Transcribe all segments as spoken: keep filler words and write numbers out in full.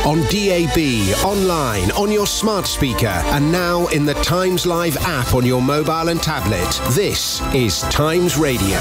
on D A B, online, on your smart speaker, and now in the Times Live app on your mobile and tablet. This is Times Radio.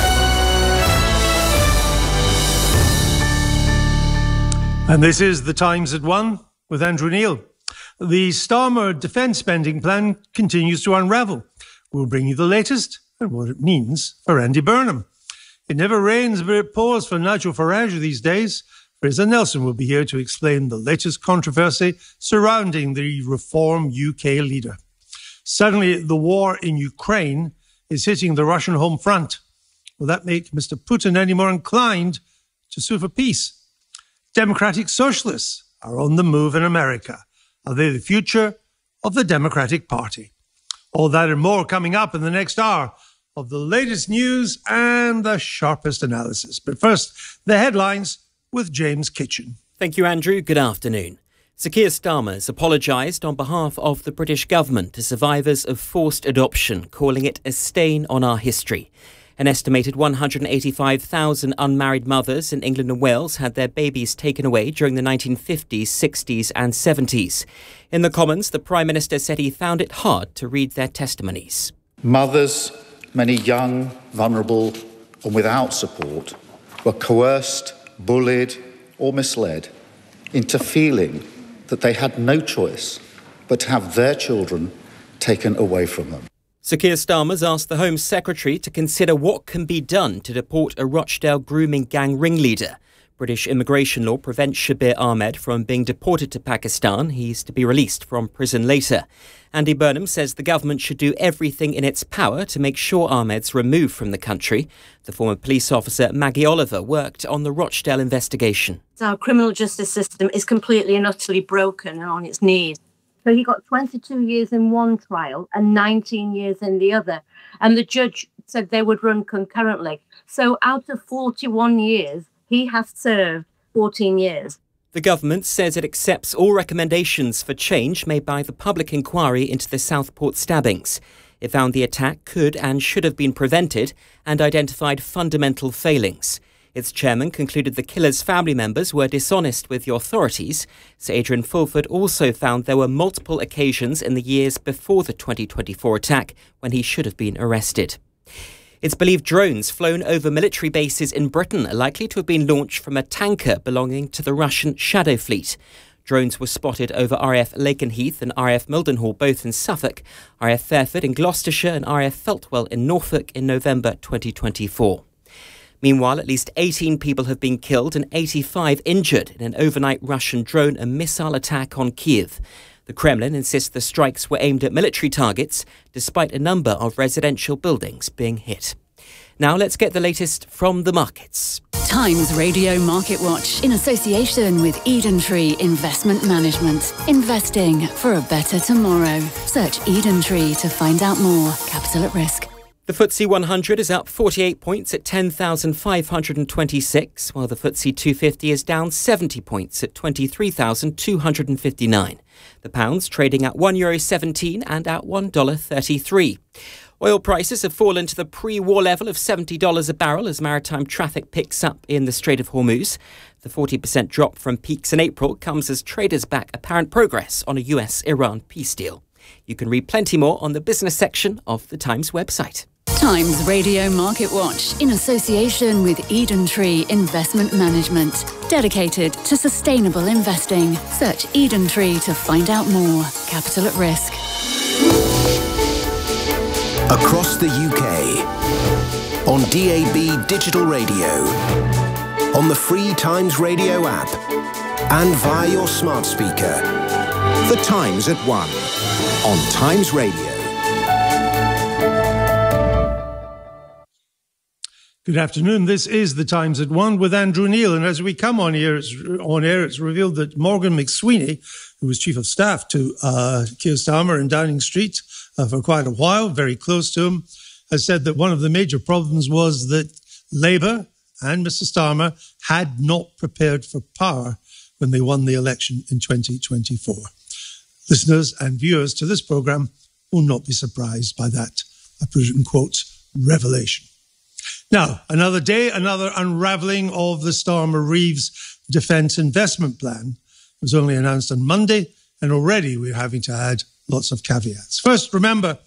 And this is the Times at One with Andrew Neil. The Starmer defence spending plan continues to unravel. We'll bring you the latest and what it means for Andy Burnham. It never rains, but it pours for Nigel Farage these days. Fraser Nelson will be here to explain the latest controversy surrounding the Reform U K leader. Suddenly, the war in Ukraine is hitting the Russian home front. Will that make Mister Putin any more inclined to sue for peace? Democratic socialists are on the move in America. Are they the future of the Democratic Party? All that and more coming up in the next hour of the latest news and the sharpest analysis. But first, the headlines with James Kitchen. Thank you, Andrew. Good afternoon. Sir Keir Starmer has apologised on behalf of the British government to survivors of forced adoption, calling it a stain on our history. An estimated one hundred eighty-five thousand unmarried mothers in England and Wales had their babies taken away during the nineteen fifties, sixties and seventies. In the Commons, the Prime Minister said he found it hard to read their testimonies. Mothers, many young, vulnerable and without support, were coerced, bullied or misled into feeling that they had no choice but to have their children taken away from them. Sir Keir Starmer's asked the Home Secretary to consider what can be done to deport a Rochdale grooming gang ringleader. British immigration law prevents Shabir Ahmed from being deported to Pakistan. He's to be released from prison later. Andy Burnham says the government should do everything in its power to make sure Ahmed's removed from the country. The former police officer Maggie Oliver worked on the Rochdale investigation. Our criminal justice system is completely and utterly broken and on its knees. So he got twenty-two years in one trial and nineteen years in the other. And the judge said they would run concurrently. So out of forty-one years, he has served fourteen years. The government says it accepts all recommendations for change made by the public inquiry into the Southport stabbings. It found the attack could and should have been prevented and identified fundamental failings. Its chairman concluded the killer's family members were dishonest with the authorities. Sir Adrian Fulford also found there were multiple occasions in the years before the twenty twenty-four attack when he should have been arrested. It's believed drones flown over military bases in Britain are likely to have been launched from a tanker belonging to the Russian Shadow Fleet. Drones were spotted over R A F Lakenheath and R A F Mildenhall, both in Suffolk, R A F Fairford in Gloucestershire and R A F Feltwell in Norfolk in November twenty twenty-four. Meanwhile, at least eighteen people have been killed and eighty-five injured in an overnight Russian drone and missile attack on Kyiv. The Kremlin insists the strikes were aimed at military targets, despite a number of residential buildings being hit. Now let's get the latest from the markets. Times Radio Market Watch in association with Eden Tree Investment Management. Investing for a better tomorrow. Search Eden Tree to find out more. Capital at risk. The F T S E one hundred is up forty-eight points at ten thousand five hundred twenty-six, while the F T S E two fifty is down seventy points at twenty-three thousand two hundred fifty-nine. The pound's trading at one euro seventeen and at one dollar thirty-three. Oil prices have fallen to the pre-war level of seventy dollars a barrel as maritime traffic picks up in the Strait of Hormuz. The forty percent drop from peaks in April comes as traders back apparent progress on a U S Iran peace deal. You can read plenty more on the business section of the Times website. Times Radio Market Watch in association with Eden Tree Investment Management. Dedicated to sustainable investing. Search Eden Tree to find out more. Capital at risk. Across the U K, on D A B Digital Radio, on the free Times Radio app, and via your smart speaker. The Times at One, on Times Radio. Good afternoon. This is the Times at One with Andrew Neil. And as we come on here, it's, on air, it's revealed that Morgan McSweeney, who was Chief of Staff to uh, Keir Starmer in Downing Street uh, for quite a while, very close to him, has said that one of the major problems was that Labour and Mister Starmer had not prepared for power when they won the election in twenty twenty-four. Listeners and viewers to this programme will not be surprised by that, I put it in quotes, revelation. Now, another day, another unravelling of the Starmer-Reeves defence investment plan. was only announced on Monday, and already we're having to add lots of caveats. First, remember,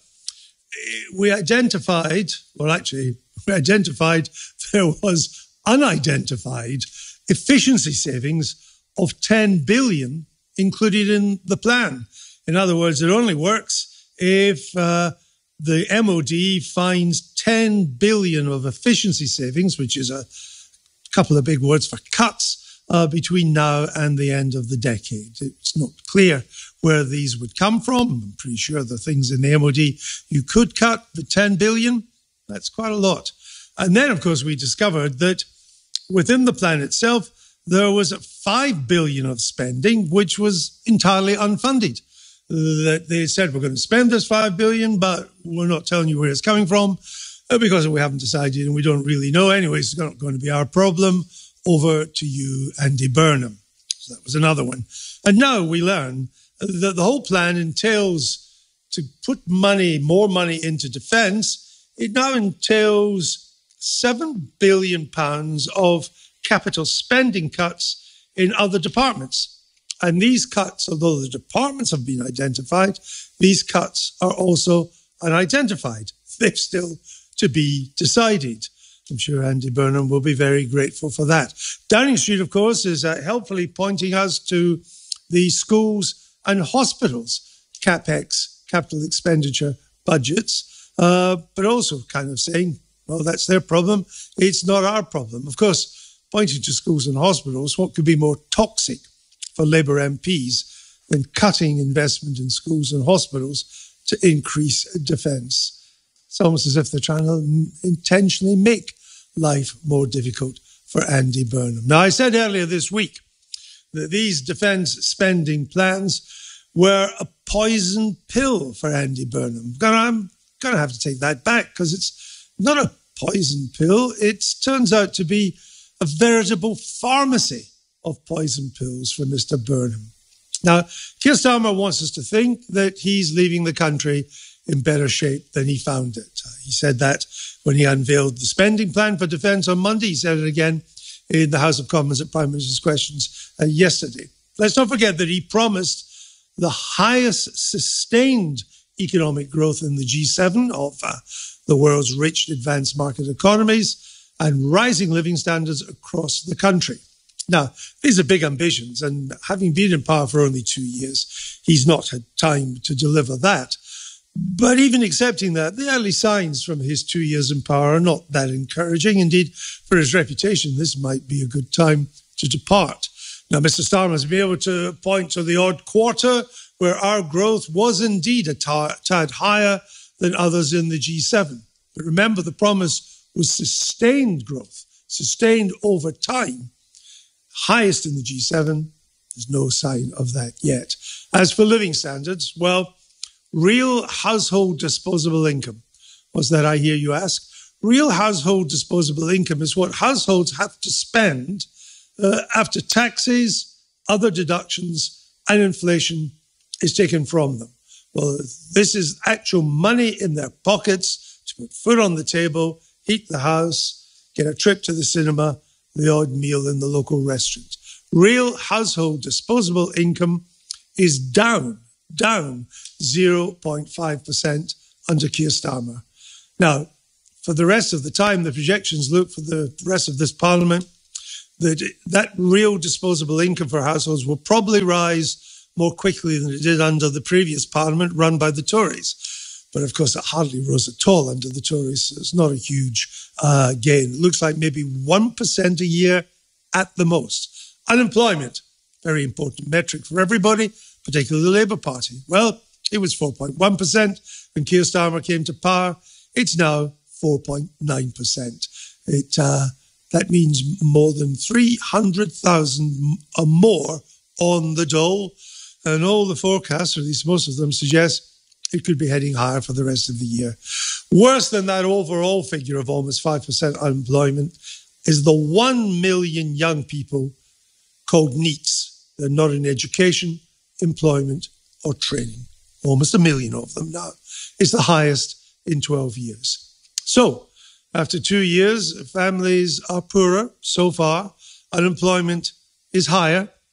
we identified, well, actually, we identified there was unidentified efficiency savings of ten billion dollars included in the plan. In other words, it only works if uh, the M O D finds ten billion dollars of efficiency savings, which is a couple of big words for cuts, uh, between now and the end of the decade. It's not clear where these would come from. I'm pretty sure the things in the M O D you could cut, but ten billion dollars, that's quite a lot. And then, of course, we discovered that within the plan itself, there was five billion dollars of spending, which was entirely unfunded. That they said, we're going to spend this five billion dollars, but we're not telling you where it's coming from because we haven't decided and we don't really know. Anyway, it's not going to be our problem. Over to you, Andy Burnham. So that was another one. And now we learn that the whole plan entails to put money, more money into defence. It now entails seven billion pounds of capital spending cuts in other departments. And these cuts, although the departments have been identified, these cuts are also unidentified. They're still to be decided. I'm sure Andy Burnham will be very grateful for that. Downing Street, of course, is uh, helpfully pointing us to the schools and hospitals CapEx, capital expenditure budgets, uh, but also kind of saying, well, that's their problem. It's not our problem. Of course, pointing to schools and hospitals, what could be more toxic for Labour M Ps than cutting investment in schools and hospitals to increase defence? It's almost as if they're trying to intentionally make life more difficult for Andy Burnham. Now, I said earlier this week that these defence spending plans were a poison pill for Andy Burnham. I'm going to have to take that back because it's not a poison pill. It turns out to be a veritable pharmacy of poison pills for Mister Burnham. Now, Keir Starmer wants us to think that he's leaving the country in better shape than he found it. Uh, he said that when he unveiled the spending plan for defence on Monday. He said it again in the House of Commons at Prime Minister's Questions uh, yesterday. Let's not forget that he promised the highest sustained economic growth in the G seven of uh, the world's rich advanced market economies and rising living standards across the country. Now, these are big ambitions, and having been in power for only two years, he's not had time to deliver that. But even accepting that, the early signs from his two years in power are not that encouraging. Indeed, for his reputation, this might be a good time to depart. Now, Mister Starmer has been able to point to the odd quarter where our growth was indeed a tad higher than others in the G seven. But remember, the promise was sustained growth, sustained over time. Highest in the G seven, there's no sign of that yet. As for living standards, well, real household disposable income. What's that, I hear you ask? Real household disposable income is what households have to spend uh, after taxes, other deductions, and inflation is taken from them. Well, this is actual money in their pockets to put food on the table, heat the house, get a trip to the cinema, the odd meal in the local restaurant. Real household disposable income is down, down zero point five percent under Keir Starmer. Now, for the rest of the time, the projections look for the rest of this parliament that that real disposable income for households will probably rise more quickly than it did under the previous parliament run by the Tories. But of course, it hardly rose at all under the Tories. So it's not a huge uh, gain. It looks like maybe one percent a year at the most. Unemployment, very important metric for everybody, particularly the Labour Party. Well, it was four point one percent when Keir Starmer came to power. It's now four point nine percent. It uh, that means more than three hundred thousand or more on the dole. And all the forecasts, or at least most of them, suggest it could be heading higher for the rest of the year. Worse than that overall figure of almost five percent unemployment is the one million young people called NEETs. They're not in education, employment, or training. Almost a million of them now. It's the highest in twelve years. So, after two years, families are poorer so far. Unemployment is higher.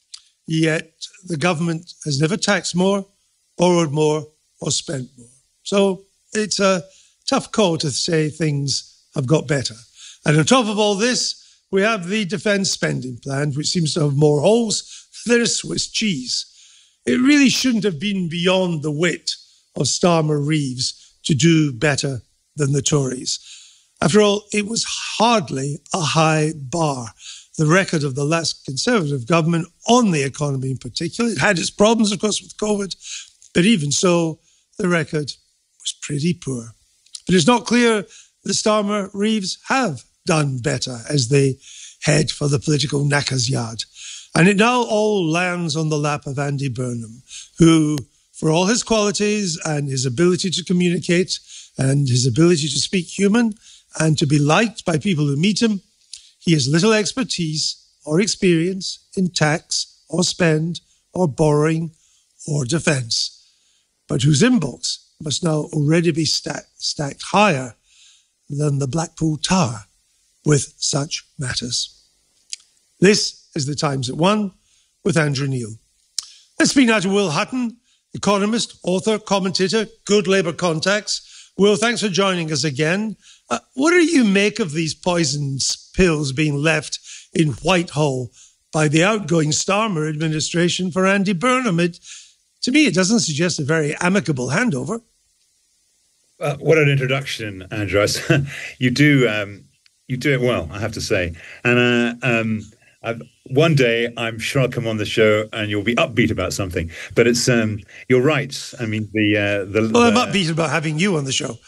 yet the government has never taxed more, borrowed more, or spent more. So it's a tough call to say things have got better. And on top of all this, we have the defence spending plan, which seems to have more holes than a Swiss cheese. It really shouldn't have been beyond the wit of Starmer Reeves to do better than the Tories. After all, it was hardly a high bar. The record of the last Conservative government on the economy in particular, it had its problems, of course, with COVID, but even so, the record was pretty poor. But it's not clear the Starmer Reeves have done better as they head for the political knacker's yard. And it now all lands on the lap of Andy Burnham, who, for all his qualities and his ability to communicate and his ability to speak human and to be liked by people who meet him, he has little expertise or experience in tax or spend or borrowing or defence, but whose inbox must now already be stacked, stacked higher than the Blackpool Tower with such matters. This is The Times at One with Andrew Neil. Let's speak now to Will Hutton, economist, author, commentator, good Labour contacts. Will, thanks for joining us again. Uh, what do you make of these poison pills being left in Whitehall by the outgoing Starmer administration for Andy Burnham? It, to me, it doesn't suggest a very amicable handover. Uh, what an introduction, Andrew. you do um, you do it well, I have to say. And uh, um, I've, one day, I'm sure I'll come on the show and you'll be upbeat about something. But it's um, you're right. I mean, the uh, the. Well, I'm the, upbeat about having you on the show.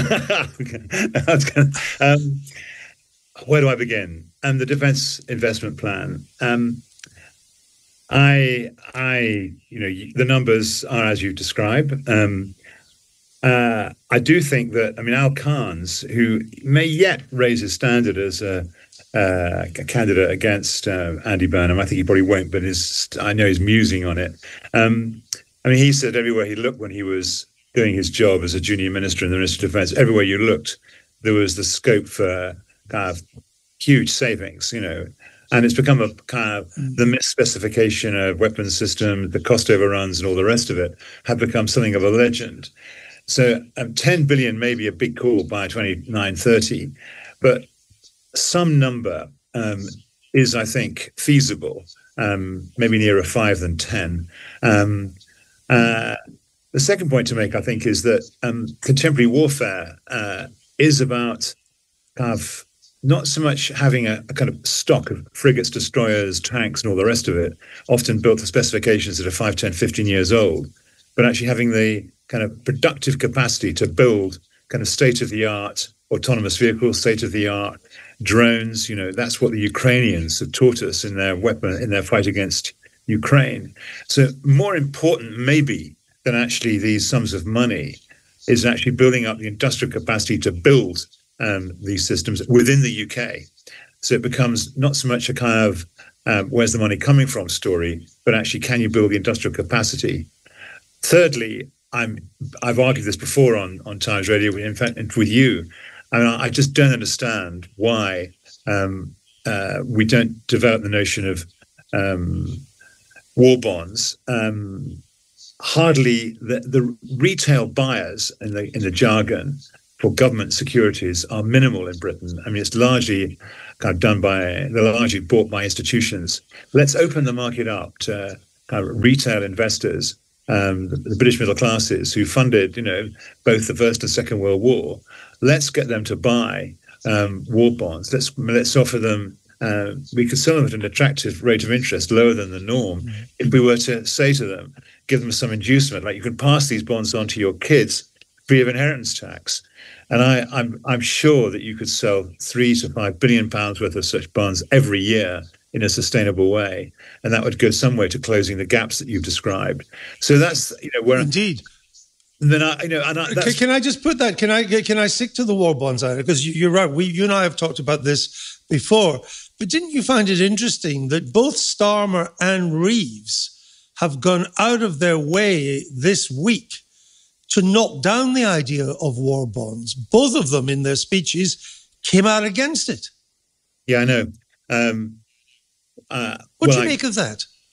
um, where do I begin? Um, the Defence Investment Plan. Um, I, I, you know, the numbers are as you describe. Um, uh, I do think that, I mean, Al Carnes, who may yet raise his standard as a, uh, a candidate against uh, Andy Burnham, I think he probably won't, but his, I know he's musing on it. Um, I mean, he said everywhere he looked when he was doing his job as a junior minister in the Ministry of Defence, everywhere you looked, there was the scope for kind of huge savings, you know. And it's become a kind of the misspecification of weapons systems, the cost overruns and all the rest of it have become something of a legend. So um, ten billion may be a big call by twenty-nine thirty, but some number um, is, I think, feasible, um, maybe nearer five than ten. Um, uh, the second point to make, I think, is that um, contemporary warfare uh, is about kind of not so much having a, a kind of stock of frigates, destroyers, tanks, and all the rest of it, often built to specifications that are five, ten, fifteen years old, but actually having the kind of productive capacity to build kind of state-of-the-art autonomous vehicles, state-of-the-art drones. You know, that's what the Ukrainians have taught us in their weapon, in their fight against Ukraine. So more important, maybe, than actually these sums of money is actually building up the industrial capacity to build Um, these systems within the U K. So it becomes not so much a kind of um, where's the money coming from story, but actually can you build the industrial capacity? Thirdly, I'm I've argued this before on on Times Radio, in fact, with you. I mean, I just don't understand why um, uh, we don't develop the notion of um, war bonds. Um, hardly the, the retail buyers in the in the jargon for government securities are minimal in Britain. I mean, it's largely kind of done by, they're largely bought by institutions. Let's open the market up to kind of retail investors, um, the, the British middle classes who funded, you know, both the First and Second World War. Let's get them to buy um, war bonds. Let's let's offer them, uh, we could sell them at an attractive rate of interest, lower than the norm. Mm-hmm. If we were to say to them, give them some inducement, like you can pass these bonds on to your kids free of inheritance tax. And I, I'm I'm sure that you could sell three to five billion pounds worth of such bonds every year in a sustainable way, and that would go some way to closing the gaps that you've described. So that's, you know, where indeed. Then I, you know, and I, that's, can, can I just put that? Can I can I stick to the war bonds item? Because you, you're right. We you and I have talked about this before, but didn't you find it interesting that both Starmer and Reeves have gone out of their way this week to knock down the idea of war bonds? Both of them, in their speeches, came out against it. Yeah, I know. Um, uh, what do well, you I, make of that?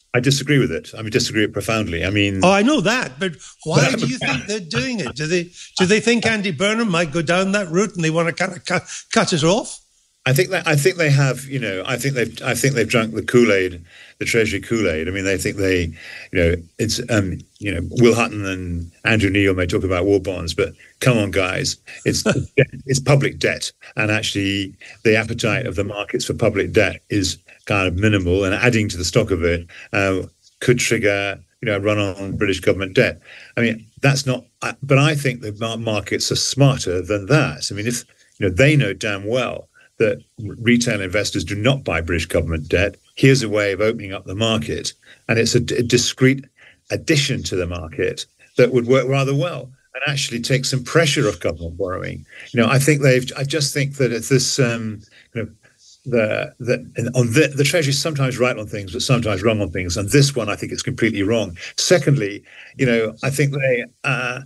I disagree with it. I mean, disagree it profoundly. I mean, oh, I know that, but why do you think they're doing it? Do they do they think Andy Burnham might go down that route and they want to kind of cut, cut it off? I think that I think they have. You know, I think they've. I think they've drunk the Kool-Aid, the Treasury Kool-Aid. I mean, they think they, you know, it's um, you know, Will Hutton and Andrew Neil may talk about war bonds, but come on, guys, it's it's public debt, and actually the appetite of the markets for public debt is kind of minimal, and adding to the stock of it uh, could trigger, you know, a run on British government debt. I mean, that's not. But I think the markets are smarter than that. I mean, if you know, they know damn well that retail investors do not buy British government debt. Here's a way of opening up the market, and it's a, a discrete addition to the market that would work rather well and actually take some pressure off government borrowing. You know, I think they've. I just think that it's this. Um, you know, the the on the the Treasury is sometimes right on things, but sometimes wrong on things. And this one, I think, it's completely wrong. Secondly, you know, I think they. Uh,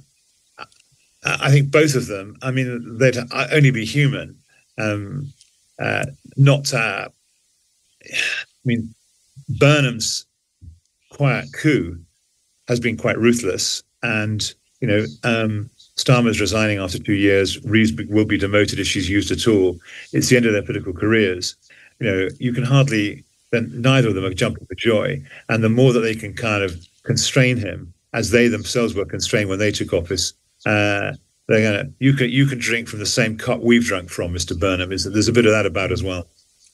I think both of them. I mean, they'd only be human. Um, Uh, not, uh, I mean, Burnham's quiet coup has been quite ruthless, and you know, um, Starmer's resigning after two years. Reeves will be demoted if she's used at all. It's the end of their political careers. You know, you can hardly. Then neither of them are jumping for joy, and the more that they can kind of constrain him, as they themselves were constrained when they took office. Uh, They're gonna. You can you can drink from the same cup we've drunk from, Mister Burnham. Is that there's a bit of that about as well.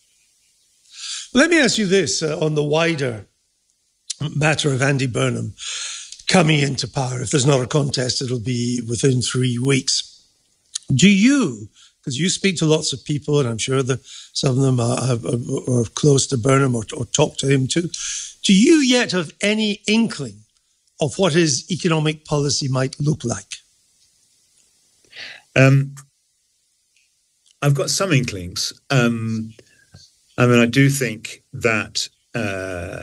Let me ask you this uh, on the wider matter of Andy Burnham coming into power. If there's not a contest, it'll be within three weeks. Do you, because you speak to lots of people, and I'm sure that some of them are, are, are close to Burnham or, or talk to him too, do you yet have any inkling of what his economic policy might look like? Um, I've got some inklings. Um, I mean, I do think that uh,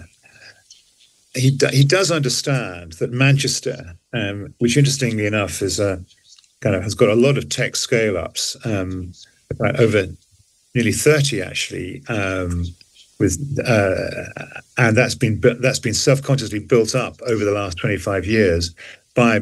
he do, he does understand that Manchester, um, which interestingly enough is a kind of has got a lot of tech scale-ups, um, over nearly thirty actually, um, with uh, and that's been that's been self-consciously built up over the last twenty-five years by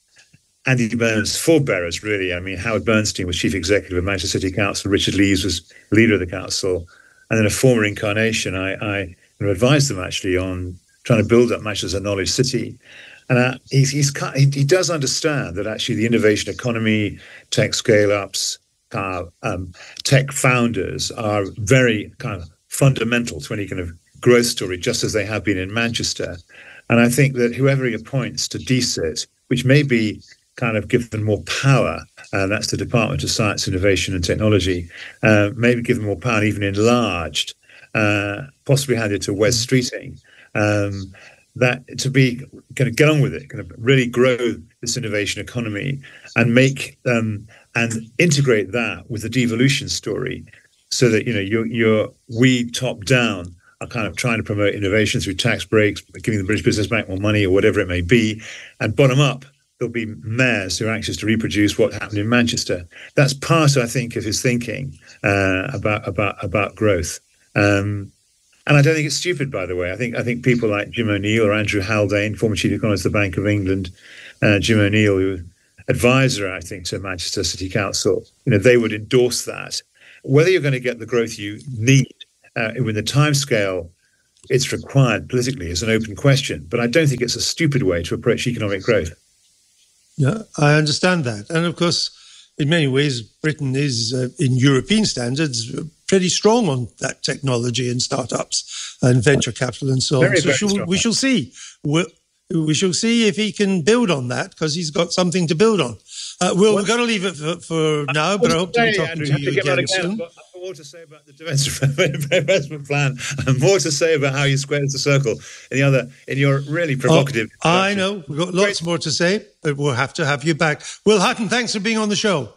Andy Burnham's forebearers, really. I mean, Howard Bernstein was chief executive of Manchester City Council. Richard Lees was leader of the council. And then a former incarnation, I, I you know, advised them actually on trying to build up Manchester as a knowledge city. And uh, he's, he's, he, he does understand that actually the innovation economy, tech scale-ups, uh, um, tech founders are very kind of fundamental to any kind of growth story, just as they have been in Manchester. And I think that whoever he appoints to D C I T, which may be kind of give them more power, uh, that's the Department of Science, Innovation and Technology, uh, maybe give them more power, even enlarged, uh, possibly handed to Wes Streeting, um, that to be kind of get on with it, kind of really grow this innovation economy and make um, and integrate that with the devolution story, so that you know you're, you're we top down are kind of trying to promote innovation through tax breaks, giving the British Business Bank more money or whatever it may be, and bottom up, there'll be mayors who are anxious to reproduce what happened in Manchester. That's part, I think, of his thinking uh, about about about growth. Um, and I don't think it's stupid, by the way. I think I think people like Jim O'Neill or Andrew Haldane, former chief economist of the Bank of England, uh, Jim O'Neill, who was advisor, I think, to Manchester City Council, you know, they would endorse that. Whether you're going to get the growth you need uh, with the timescale it's required politically is an open question. But I don't think it's a stupid way to approach economic growth. Yeah, I understand that. And of course, in many ways, Britain is, uh, in European standards, pretty strong on that technology and startups and venture capital and so Very, on. So very shall, we shall see. We'll, we shall see if he can build on that, because he's got something to build on. Uh, well, we've got to leave it for, for now, but I hope to be talking to you again soon. I've got more to say about the defence investment plan, and more to say about how you squared the circle in the other, in your really provocative. Oh, I know we've got lots Great. more to say, but we'll have to have you back. Will Hutton, thanks for being on the show.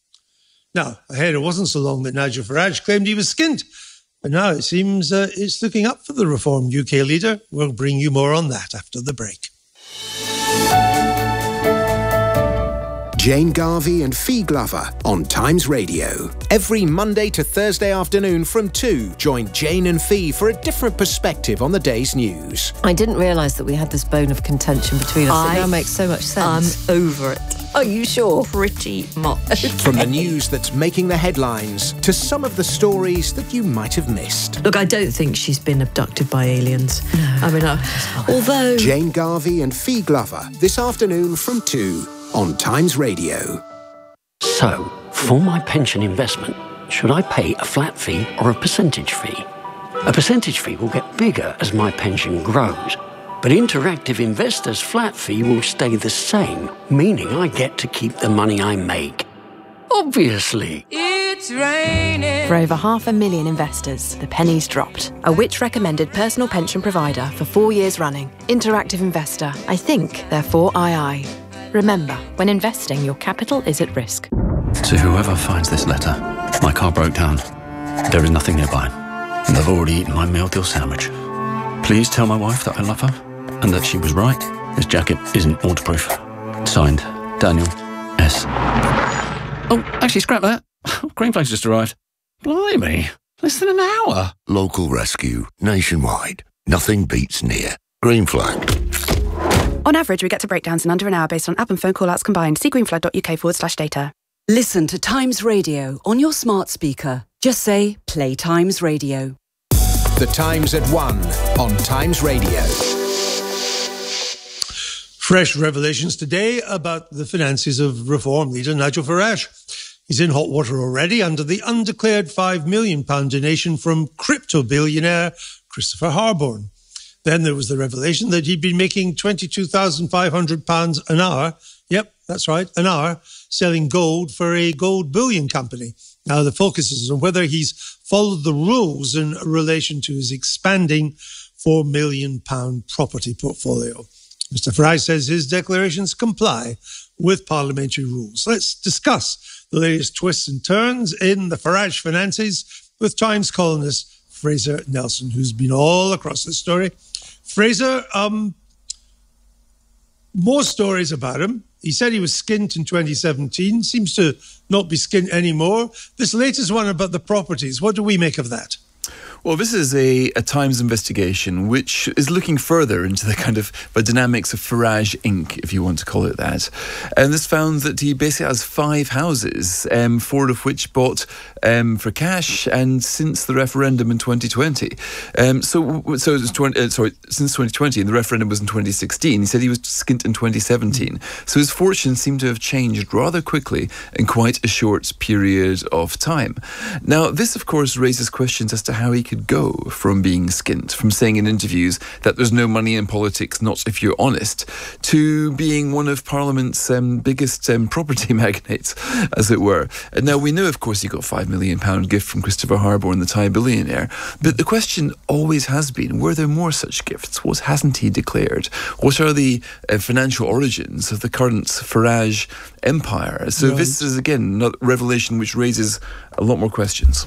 Now, I heard it wasn't so long that Nigel Farage claimed he was skint, but now it seems uh, it's looking up for the Reform U K leader. We'll bring you more on that after the break. Jane Garvey and Fee Glover on Times Radio. Every Monday to Thursday afternoon from two, join Jane and Fee for a different perspective on the day's news. I didn't realise that we had this bone of contention between us. I it now makes so much sense. I'm over it. Are you sure? Pretty much. From the news that's making the headlines to some of the stories that you might have missed. Look, I don't think she's been abducted by aliens. No. I mean, uh, although... Jane Garvey and Fee Glover this afternoon from two on Times Radio. So, for my pension investment, should I pay a flat fee or a percentage fee? A percentage fee will get bigger as my pension grows, but Interactive Investor's flat fee will stay the same, meaning I get to keep the money I make. Obviously. It's raining. For over half a million investors, the penny's dropped. A Which-recommended personal pension provider for four years running. Interactive Investor. I think, therefore I I. Remember, when investing, your capital is at risk. To whoever finds this letter, my car broke down. There is nothing nearby, and I've already eaten my meal deal sandwich. Please tell my wife that I love her, and that she was right. This jacket isn't waterproof. Signed, Daniel S. Oh, actually, scrap that. Green Flag's just arrived. Blimey, less than an hour. Local rescue, nationwide. Nothing beats near. Green Flag. On average, we get to breakdowns in under an hour based on app and phone call-outs combined. See greenflag.uk forward slash data. Listen to Times Radio on your smart speaker. Just say, play Times Radio. The Times at one on Times Radio. Fresh revelations today about the finances of Reform leader Nigel Farage. He's in hot water already under the undeclared five million pounds donation from crypto billionaire Christopher Harborne. Then there was the revelation that he'd been making twenty-two thousand five hundred pounds an hour. Yep, that's right, an hour, selling gold for a gold bullion company. Now, the focus is on whether he's followed the rules in relation to his expanding four million pounds property portfolio. Mister Farage says his declarations comply with parliamentary rules. Let's discuss the latest twists and turns in the Farage finances with Times columnist Fraser Nelson, who's been all across the story. Fraser, um, more stories about him. He said he was skint in twenty seventeen, seems to not be skint anymore. This latest one about the properties, what do we make of that? Well, this is a, a Times investigation which is looking further into the kind of the dynamics of Farage Incorporated, if you want to call it that. And this found that he basically has five houses, um, four of which bought um, for cash, and since the referendum in twenty twenty. Um, so, so it was twenty, uh, sorry, since twenty twenty, and the referendum was in twenty sixteen. He said he was skint in twenty seventeen. So his fortune seemed to have changed rather quickly in quite a short period of time. Now, this, of course, raises questions as to how he could go from being skint, from saying in interviews that there's no money in politics, not if you're honest, to being one of Parliament's um, biggest um, property magnates, as it were. And now, we know, of course, he got a five million pounds gift from Christopher Harborne, the Thai billionaire. But the question always has been, were there more such gifts? What hasn't he declared? What are the uh, financial origins of the current Farage empire? So right. This is, again, a revelation which raises a lot more questions.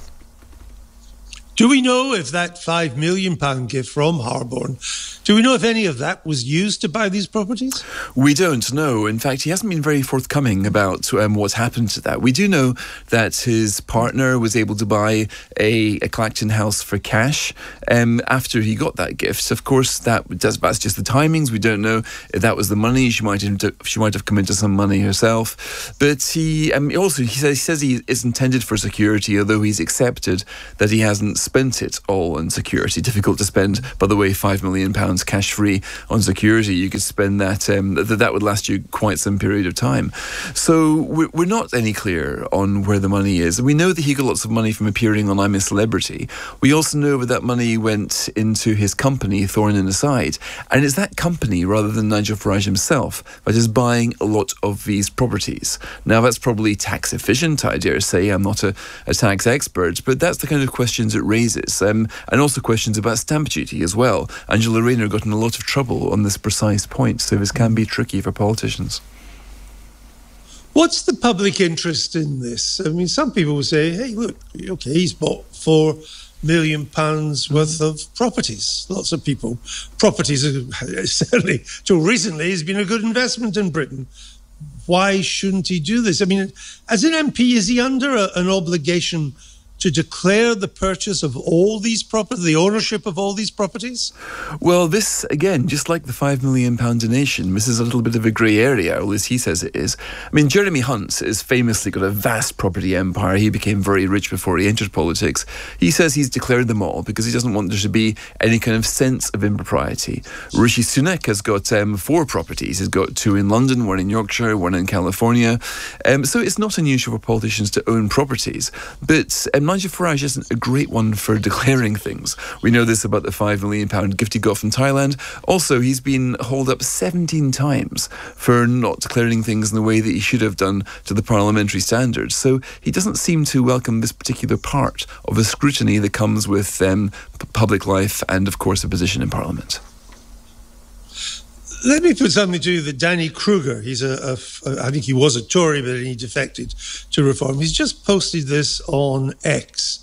Do we know if that five million pounds gift from Harborne, do we know if any of that was used to buy these properties? We don't know. In fact, he hasn't been very forthcoming about um, what's happened to that. We do know that his partner was able to buy a, a Clacton house for cash um, after he got that gift. Of course, that that's just the timings. We don't know if that was the money. She might have, she might have come into some money herself. But he um, also he says, he says he is intended for security, although he's accepted that he hasn't spent it all on security. Difficult to spend, by the way, five million pounds cash free on security. You could spend that, um, th- that would last you quite some period of time. So we're, we're not any clear on where the money is. We know that he got lots of money from appearing on I'm a Celebrity. We also know that that money went into his company, Thorn and Aside. And it's that company, rather than Nigel Farage himself, that is buying a lot of these properties. Now, that's probably tax efficient, I dare say. I'm not a, a tax expert, but that's the kind of questions it raises. Um, and also questions about stamp duty as well. Angela Rayner got in a lot of trouble on this precise point, so this can be tricky for politicians. What's the public interest in this? I mean, some people will say, hey, look, okay, he's bought four million pounds worth of properties. Lots of people. Properties, are, certainly, till recently, has been a good investment in Britain. why shouldn't he do this? I mean, as an M P, is he under a, an obligation to declare the purchase of all these properties, the ownership of all these properties? Well, this, again, just like the five million pound donation, this is a little bit of a grey area, or at least he says it is. I mean, Jeremy Hunt has famously got a vast property empire. He became very rich before he entered politics. He says he's declared them all because he doesn't want there to be any kind of sense of impropriety. Rishi Sunak has got um, four properties. He's got two in London, one in Yorkshire, one in California. Um, so it's not unusual for politicians to own properties. But um, Nigel Farage isn't a great one for declaring things. We know this about the five million pound gift he got from Thailand. Also, he's been hauled up seventeen times for not declaring things in the way that he should have done to the parliamentary standards. So he doesn't seem to welcome this particular part of the scrutiny that comes with um, p- public life and, of course, a position in Parliament. Let me put something to you that Danny Kruger, he's a, a, a, I think he was a Tory, but he defected to Reform. He's just posted this on X.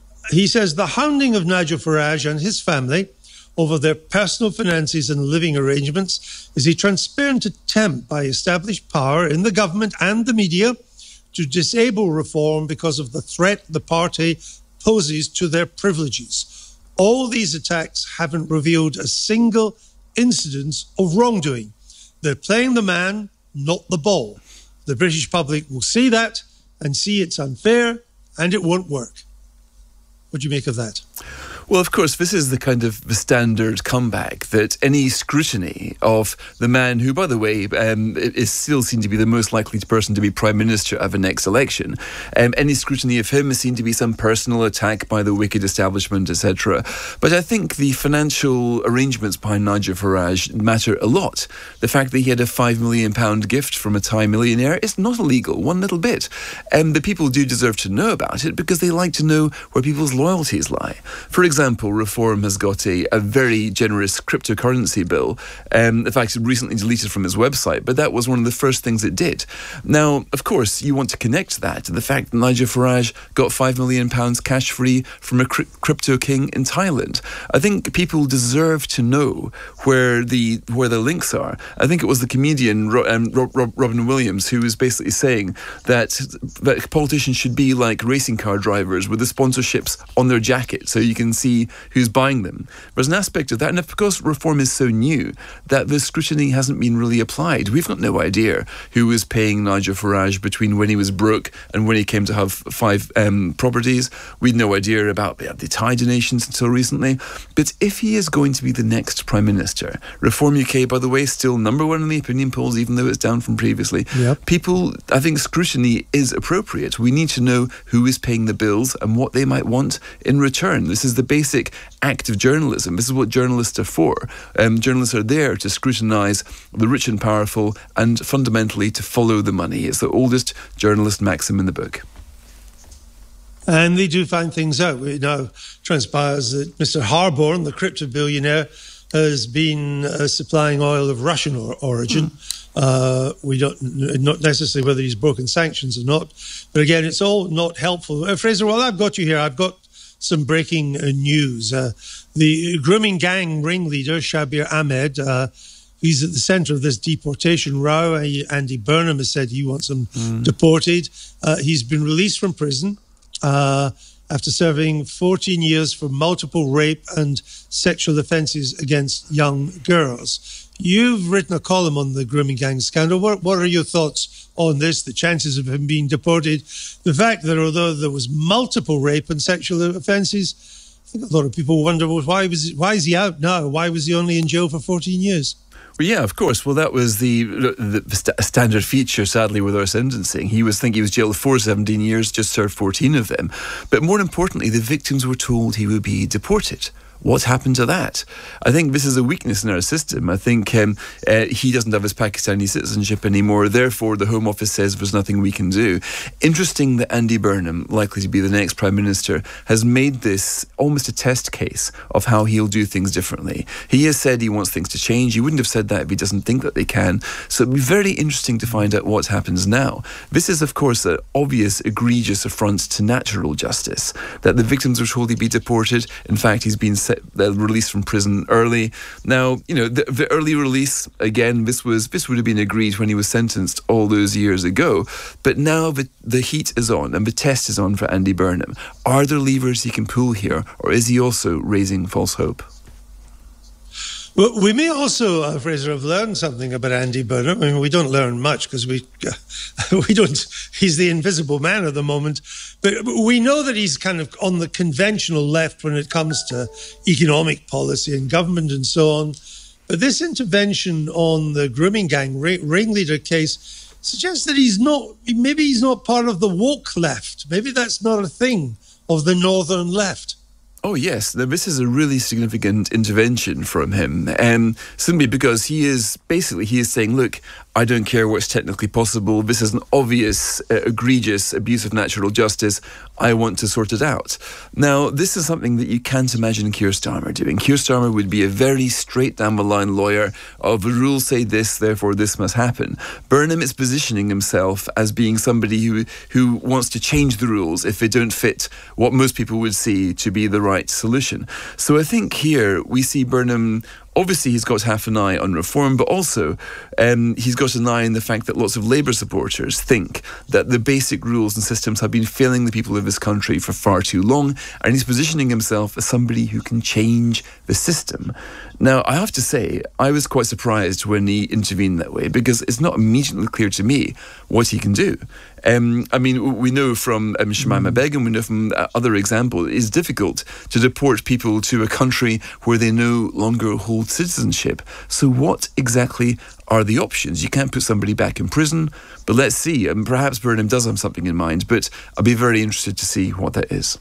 He says, the hounding of Nigel Farage and his family over their personal finances and living arrangements is a transparent attempt by established power in the government and the media to disable Reform because of the threat the party poses to their privileges. All these attacks haven't revealed a single incidents of wrongdoing. They're playing the man, not the ball. The British public will see that and see it's unfair and it won't work. What do you make of that? Well, of course, this is the kind of the standard comeback that any scrutiny of the man who, by the way, um, is still seen to be the most likely person to be Prime Minister of the next election. Um, any scrutiny of him is seen to be some personal attack by the wicked establishment, et cetera. But I think the financial arrangements behind Nigel Farage matter a lot. The fact that he had a five million pound gift from a Thai millionaire is not illegal, one little bit. And the people do deserve to know about it because they like to know where people's loyalties lie. For example, example, Reform has got a, a very generous cryptocurrency bill. Um, in fact, recently deleted from its website, but that was one of the first things it did. Now, of course, you want to connect that to the fact that Nigel Farage got five million pounds cash free from a cri- crypto king in Thailand. I think people deserve to know where the where the links are. I think it was the comedian Ro- um, Ro- Ro- Robin Williams who was basically saying that, that politicians should be like racing car drivers with the sponsorships on their jacket so you can see who's buying them. There's an aspect of that, and because Reform is so new, that the scrutiny hasn't been really applied. We've got no idea who was paying Nigel Farage between when he was broke and when he came to have five um, properties. We'd no idea about the, the Thai donations until recently. But if he is going to be the next Prime Minister, Reform U K, by the way, still number one in the opinion polls, even though it's down from previously. Yep. People, I think scrutiny is appropriate. We need to know who is paying the bills and what they might want in return. This is the basic act of journalism. This is what journalists are for. Um, journalists are there to scrutinise the rich and powerful and fundamentally to follow the money. It's the oldest journalist maxim in the book. And they do find things out. It now transpires that Mister Harborne, the crypto billionaire, has been uh, supplying oil of Russian or- origin. Mm. Uh, we don't, not necessarily whether he's broken sanctions or not. But again, it's all not helpful. Uh, Fraser, while I've got you here, I've got some breaking uh, news. Uh, the grooming gang ringleader, Shabir Ahmed, uh, he's at the centre of this deportation row. Uh, Andy Burnham has said he wants him mm. deported. Uh, he's been released from prison uh, after serving fourteen years for multiple rape and sexual offences against young girls. You've written a column on the grooming gang scandal. What, what are your thoughts on this, the chances of him being deported? The fact that although there was multiple rape and sexual offences, I think a lot of people wonder, well, why was why is he out now? Why was he only in jail for fourteen years? Well, yeah, of course. Well, that was the, the, the st- standard feature, sadly, with our sentencing. He was thinking he was jailed for seventeen years, just served fourteen of them. But more importantly, the victims were told he would be deported. What happened to that? I think this is a weakness in our system. I think um, uh, he doesn't have his Pakistani citizenship anymore. Therefore, the Home Office says there's nothing we can do. Interesting that Andy Burnham, likely to be the next Prime Minister, has made this almost a test case of how he'll do things differently. He has said he wants things to change. He wouldn't have said that if he doesn't think that they can. So it'll be very interesting to find out what happens now. This is, of course, an obvious, egregious affront to natural justice, that the victims were told he'd be deported. In fact, he's been set, uh, released from prison early. Now, you know, the, the early release, again, this was this would have been agreed when he was sentenced all those years ago. But now the, the heat is on and the test is on for Andy Burnham. Are there levers he can pull here, or is he also raising false hope? Well, we may also, uh, Fraser, have learned something about Andy Burnham. I mean, we don't learn much because we uh, we don't. He's the invisible man at the moment, but we know that he's kind of on the conventional left when it comes to economic policy and government and so on. But this intervention on the grooming gang ring- ringleader case suggests that he's not. Maybe he's not part of the woke left. Maybe that's not a thing of the northern left. Oh, yes. Now, this is a really significant intervention from him, um, simply because he is, basically, he is saying, look, I don't care what's technically possible. This is an obvious, uh, egregious abuse of natural justice. I want to sort it out. Now, this is something that you can't imagine Keir Starmer doing. Keir Starmer would be a very straight down the line lawyer of the rules say this, therefore this must happen. Burnham is positioning himself as being somebody who, who wants to change the rules if they don't fit what most people would see to be the right solution. So I think here we see Burnham. Obviously, he's got half an eye on reform, but also um, he's got an eye on the fact that lots of Labour supporters think that the basic rules and systems have been failing the people of this country for far too long, and he's positioning himself as somebody who can change the system. Now, I have to say, I was quite surprised when he intervened that way, because it's not immediately clear to me what he can do. Um, I mean, we know from um, Shamima Begum, we know from uh, other examples, it's difficult to deport people to a country where they no longer hold citizenship. So what exactly are the options? You can't put somebody back in prison, but let's see. And perhaps Burnham does have something in mind, but I'll be very interested to see what that is.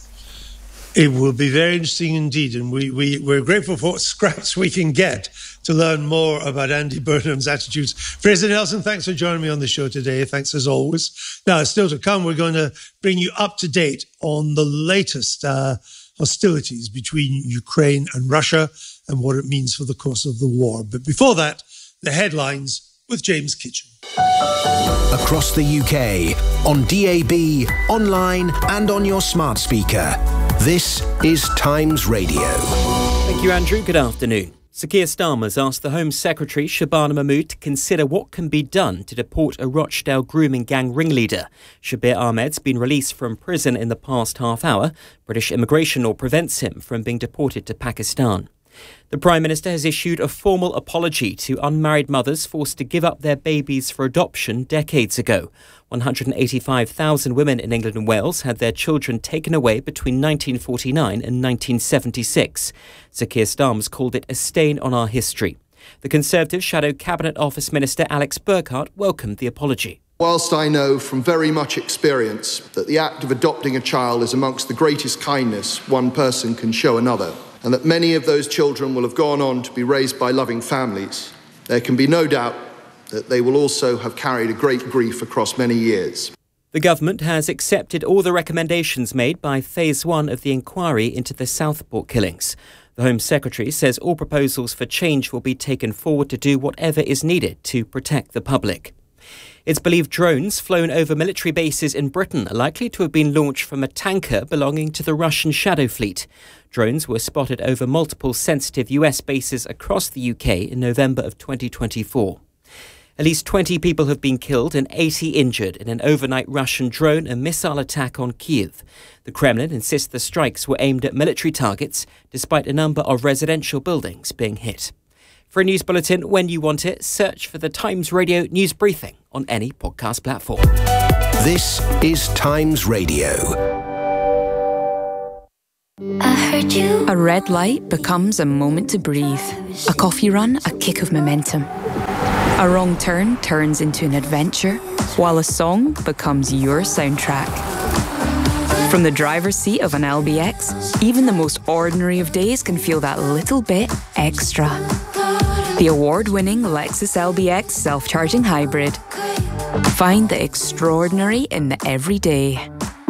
It will be very interesting indeed, and we, we, we're grateful for what scraps we can get to learn more about Andy Burnham's attitudes. Fraser Nelson, thanks for joining me on the show today. Thanks as always. Now, still to come, we're going to bring you up to date on the latest uh, hostilities between Ukraine and Russia and what it means for the course of the war. But before that, the headlines with James Kitchen. Across the U K, on D A B, online and on your smart speaker. This is Times Radio. Thank you, Andrew. Good afternoon. Sir Keir Starmer's asked the Home Secretary, Shabana Mahmood, to consider what can be done to deport a Rochdale grooming gang ringleader. Shabir Ahmed's been released from prison in the past half hour. British immigration law prevents him from being deported to Pakistan. The Prime Minister has issued a formal apology to unmarried mothers forced to give up their babies for adoption decades ago. one hundred eighty-five thousand women in England and Wales had their children taken away between nineteen forty-nine and nineteen seventy-six. Sir Keir Starmer's called it a stain on our history. The Conservative Shadow Cabinet Office Minister Alex Burkhart welcomed the apology. Whilst I know from very much experience that the act of adopting a child is amongst the greatest kindness one person can show another, and that many of those children will have gone on to be raised by loving families, there can be no doubt that they will also have carried a great grief across many years. The government has accepted all the recommendations made by Phase one of the inquiry into the Southport killings. The Home Secretary says all proposals for change will be taken forward to do whatever is needed to protect the public. It's believed drones flown over military bases in Britain are likely to have been launched from a tanker belonging to the Russian Shadow Fleet. Drones were spotted over multiple sensitive U S bases across the U K in November of twenty twenty-four. At least twenty people have been killed and eighty injured in an overnight Russian drone and missile attack on Kyiv. The Kremlin insists the strikes were aimed at military targets, despite a number of residential buildings being hit. For a news bulletin when you want it, search for the Times Radio News Briefing on any podcast platform. This is Times Radio. I heard you. A red light becomes a moment to breathe. A coffee run, a kick of momentum. A wrong turn turns into an adventure, while a song becomes your soundtrack. From the driver's seat of an L B X, even the most ordinary of days can feel that little bit extra. The award-winning Lexus L B X self-charging hybrid. Find the extraordinary in the everyday.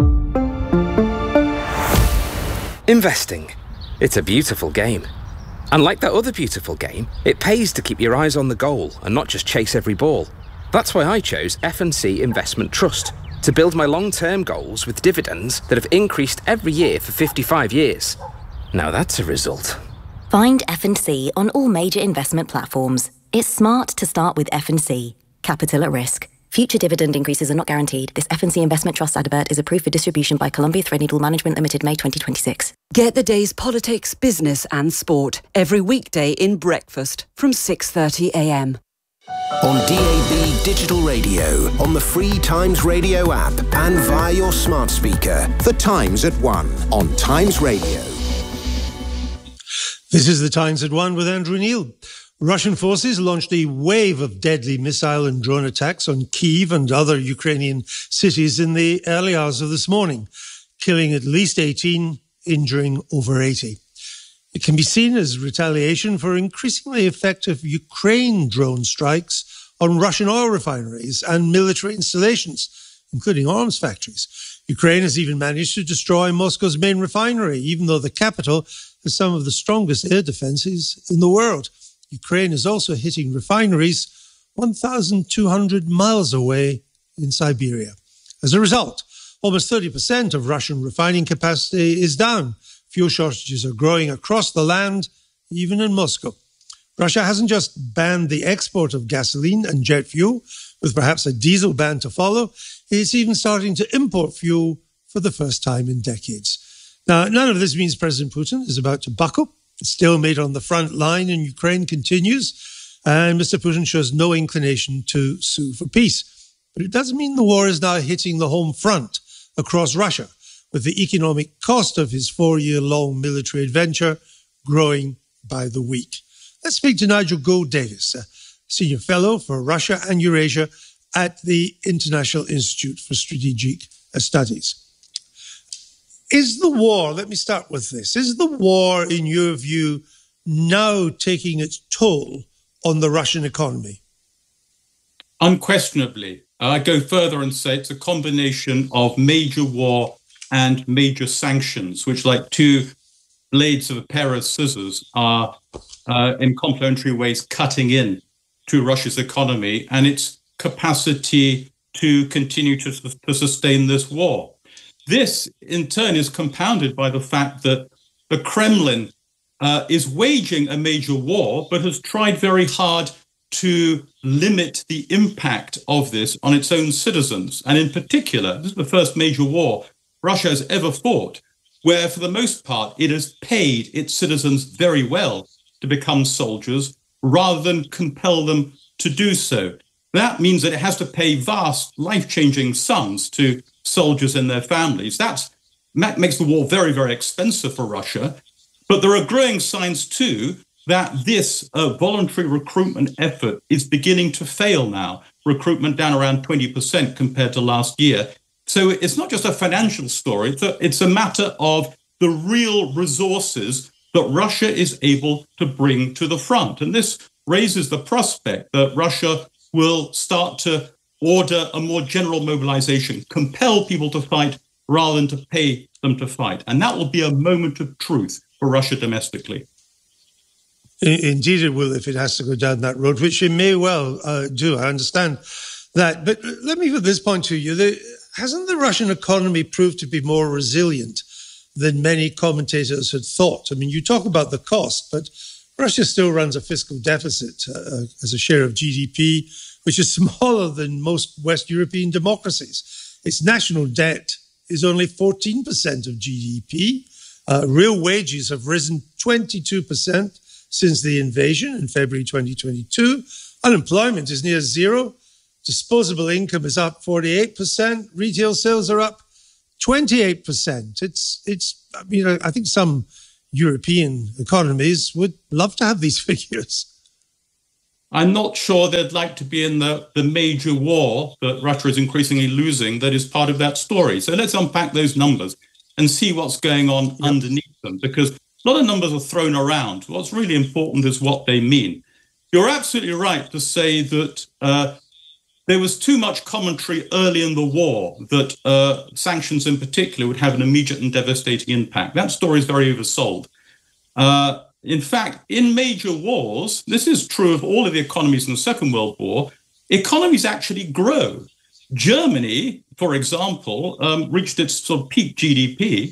Investing. It's a beautiful game. And like that other beautiful game, it pays to keep your eyes on the goal and not just chase every ball. That's why I chose F and C Investment Trust, to build my long-term goals with dividends that have increased every year for fifty-five years. Now that's a result. Find F and C on all major investment platforms. It's smart to start with F and C. Capital at risk. Future dividend increases are not guaranteed. This F and C Investment Trust advert is approved for distribution by Columbia Threadneedle Management Limited, May twenty twenty-six. Get the day's politics, business and sport every weekday in breakfast from six thirty a m. On D A B Digital Radio, on the free Times Radio app and via your smart speaker. The Times at one on Times Radio. This is the Times at one with Andrew Neil. Russian forces launched a wave of deadly missile and drone attacks on Kyiv and other Ukrainian cities in the early hours of this morning, killing at least eighteen, injuring over eighty. It can be seen as retaliation for increasingly effective Ukraine drone strikes on Russian oil refineries and military installations, including arms factories. Ukraine has even managed to destroy Moscow's main refinery, even though the capital has some of the strongest air defenses in the world. Ukraine is also hitting refineries one thousand two hundred miles away in Siberia. As a result, almost thirty percent of Russian refining capacity is down. Fuel shortages are growing across the land, even in Moscow. Russia hasn't just banned the export of gasoline and jet fuel, with perhaps a diesel ban to follow. It's even starting to import fuel for the first time in decades. Now, none of this means President Putin is about to buckle. The stalemate on the front line in Ukraine continues, and Mister Putin shows no inclination to sue for peace. But it doesn't mean the war is now hitting the home front across Russia, with the economic cost of his four-year-long military adventure growing by the week. Let's speak to Nigel Gould-Davis, a senior fellow for Russia and Eurasia at the International Institute for Strategic Studies. Is the war, let me start with this, is the war, in your view, now taking its toll on the Russian economy? Unquestionably. I go further and say it's a combination of major war and major sanctions, which, like two blades of a pair of scissors, are uh, in complementary ways cutting in to Russia's economy and its capacity to continue to, to sustain this war. This, in turn, is compounded by the fact that the Kremlin uh, is waging a major war, but has tried very hard to limit the impact of this on its own citizens. And in particular, this is the first major war Russia has ever fought, where, for the most part, it has paid its citizens very well to become soldiers rather than compel them to do so. That means that it has to pay vast, life-changing sums to soldiers and their families. That's, that makes the war very, very expensive for Russia. But there are growing signs, too, that this uh, voluntary recruitment effort is beginning to fail now. Recruitment down around twenty percent compared to last year. So it's not just a financial story. It's a, it's a matter of the real resources that Russia is able to bring to the front. And this raises the prospect that Russia will start to order a more general mobilization, compel people to fight rather than to pay them to fight. And that will be a moment of truth for Russia domestically. Indeed it will, if it has to go down that road, which it may well uh, do. I understand that. But let me put this point to you. The, hasn't the Russian economy proved to be more resilient than many commentators had thought? I mean, you talk about the cost, but Russia still runs a fiscal deficit uh, as a share of G D P, which is smaller than most West European democracies. Its national debt is only fourteen percent of G D P. Uh, real wages have risen twenty-two percent since the invasion in February twenty twenty-two. Unemployment is near zero. Disposable income is up forty-eight percent. Retail sales are up twenty-eight percent. It's, it's, I mean, I think some European economies would love to have these figures. I'm not sure they'd like to be in the, the major war that Russia is increasingly losing that is part of that story. So let's unpack those numbers and see what's going on yep. underneath them, because a lot of numbers are thrown around. What's really important is what they mean. You're absolutely right to say that uh, there was too much commentary early in the war that uh, sanctions in particular would have an immediate and devastating impact. That story is very oversold. Uh, in fact, in major wars, this is true of all of the economies in the Second World War, economies actually grow. Germany, for example, um, reached its sort of peak G D P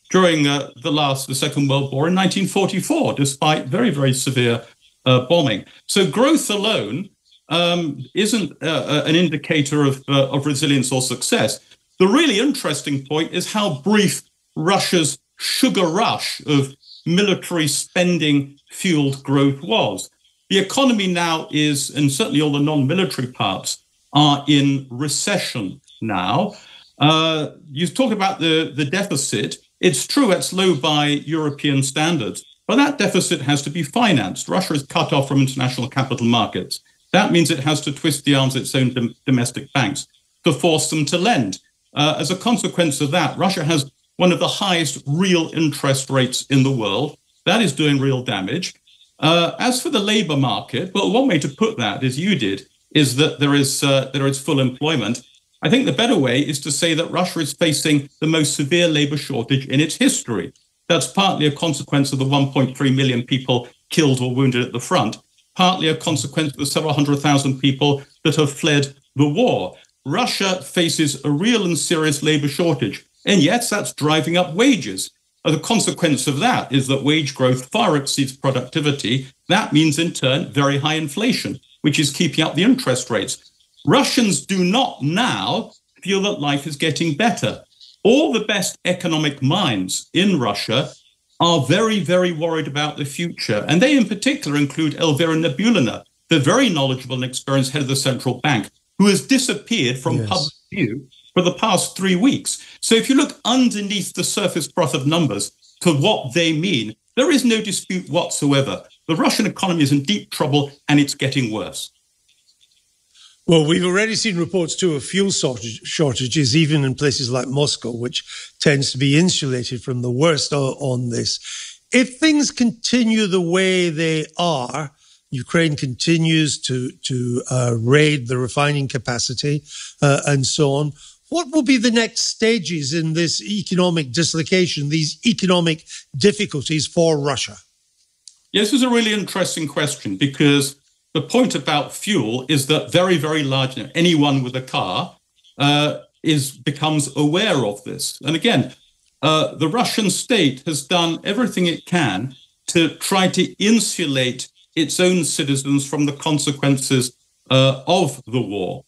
during uh, the last, the Second World War in nineteen forty-four, despite very, very severe uh, bombing. So growth alone um, isn't uh, an indicator of, uh, of resilience or success. The really interesting point is how brief Russia's sugar rush of military spending-fueled growth was. The economy now is, and certainly all the non-military parts, are in recession now. Uh, you talk about the, the deficit. It's true it's low by European standards, but that deficit has to be financed. Russia is cut off from international capital markets. That means it has to twist the arms of its own dom- domestic banks to force them to lend. Uh, as a consequence of that, Russia has one of the highest real interest rates in the world. That is doing real damage. Uh, as for the labor market, well, one way to put that, as you did, is that there is uh, there is full employment. I think the better way is to say that Russia is facing the most severe labor shortage in its history. That's partly a consequence of the one point three million people killed or wounded at the front, partly a consequence of the several hundred thousand people that have fled the war. Russia faces a real and serious labor shortage, and yes, that's driving up wages. The consequence of that is that wage growth far exceeds productivity. That means, in turn, very high inflation, which is keeping up the interest rates. Russians do not now feel that life is getting better. All the best economic minds in Russia are very, very worried about the future. And they in particular include Elvira Nabiullina, the very knowledgeable and experienced head of the central bank, who has disappeared from yes. public view for the past three weeks. So if you look underneath the surface froth of numbers to what they mean, there is no dispute whatsoever. The Russian economy is in deep trouble and it's getting worse. Well, we've already seen reports, too, of fuel shortage, shortages, even in places like Moscow, which tends to be insulated from the worst on this. If things continue the way they are, Ukraine continues to, to uh, raid the refining capacity uh, and so on, what will be the next stages in this economic dislocation, these economic difficulties for Russia? Yes, this is a really interesting question, because the point about fuel is that very, very large, you know, anyone with a car uh, is becomes aware of this. And again, uh, the Russian state has done everything it can to try to insulate its own citizens from the consequences uh, of the war.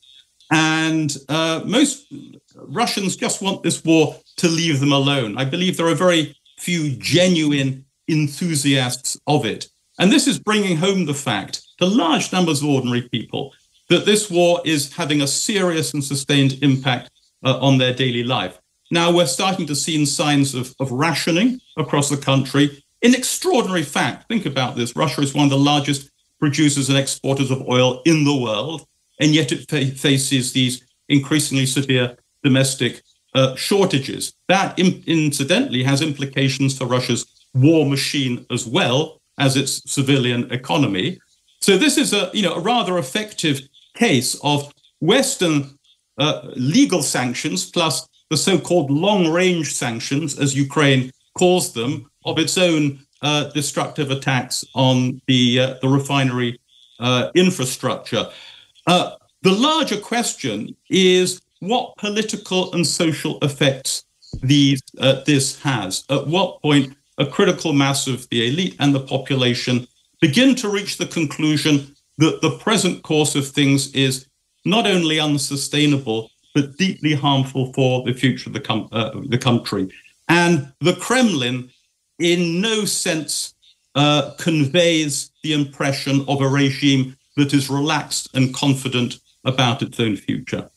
And uh, most Russians just want this war to leave them alone. I believe there are very few genuine enthusiasts of it. And this is bringing home the fact to large numbers of ordinary people that this war is having a serious and sustained impact uh, on their daily life. Now, we're starting to see signs of, of rationing across the country. In extraordinary fact, think about this, Russia is one of the largest producers and exporters of oil in the world, and yet it fa- faces these increasingly severe domestic uh, shortages. That, in- incidentally, has implications for Russia's war machine as well as its civilian economy. So this is a, you know, a rather effective case of Western uh, legal sanctions plus the so-called long-range sanctions, as Ukraine calls them, of its own uh, destructive attacks on the uh, the refinery uh, infrastructure. Uh, the larger question is what political and social effects these uh, this has. At what point a critical mass of the elite and the population begin to reach the conclusion that the present course of things is not only unsustainable, but deeply harmful for the future of the, com- uh, the country. And the Kremlin, in no sense, uh, conveys the impression of a regime that is relaxed and confident about its own future.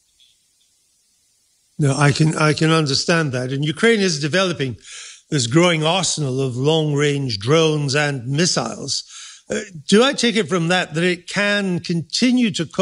No, I can I can understand that. And Ukraine is developing this growing arsenal of long-range drones and missiles. Uh, do I take it from that that it can continue to